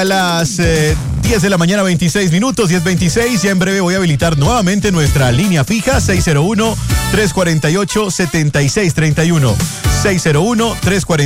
A las 10 de la mañana, 26 minutos, 10:26. Ya en breve voy a habilitar nuevamente nuestra línea fija, 601-348-7631. 601-348